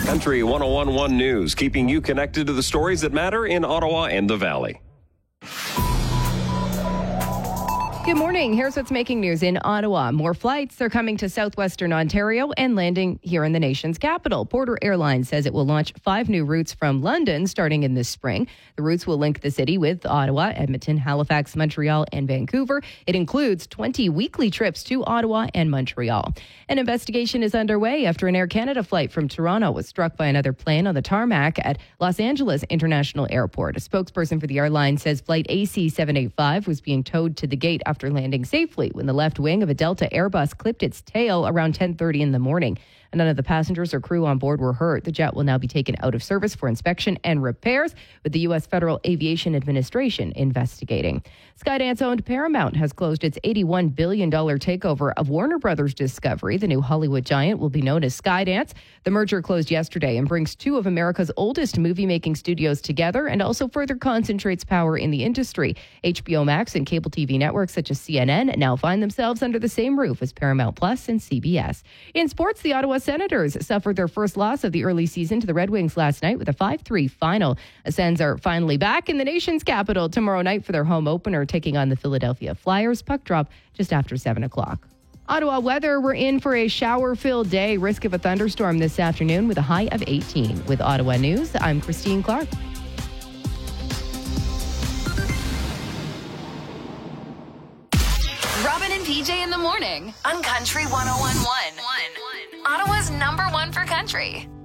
Country 101.1 News, keeping you connected to the stories that matter in Ottawa and the Valley. Good morning. Here's what's making news in Ottawa. More flights are coming to southwestern Ontario and landing here in the nation's capital. Porter Airlines says it will launch 5 new routes from London starting in this spring. The routes will link the city with Ottawa, Edmonton, Halifax, Montreal, and Vancouver. It includes 20 weekly trips to Ottawa and Montreal. An investigation is underway after an Air Canada flight from Toronto was struck by another plane on the tarmac at Los Angeles International Airport. A spokesperson for the airline says flight AC-785 was being towed to the gate after landing safely when the left wing of a Delta Airbus clipped its tail around 10:30 in the morning. None of the passengers or crew on board were hurt. The jet will now be taken out of service for inspection and repairs, with the U.S. Federal Aviation Administration investigating. Skydance-owned Paramount has closed its $81 billion takeover of Warner Brothers Discovery. The new Hollywood giant will be known as Skydance. The merger closed yesterday and brings 2 of America's oldest movie-making studios together and also further concentrates power in the industry. HBO Max and cable TV networks such as CNN now find themselves under the same roof as Paramount Plus and CBS. In sports, the Ottawa Senators suffered their first loss of the early season to the Red Wings last night with a 5-3 final. The Sens are finally back in the nation's capital tomorrow night for their home opener, taking on the Philadelphia Flyers. Puck drop just after 7 o'clock. Ottawa weather, we're in for a shower-filled day. Risk of a thunderstorm this afternoon with a high of 18. With Ottawa News, I'm Christine Clark. Robin and PJ in the morning on Country 101.1. Ottawa's #1 for country.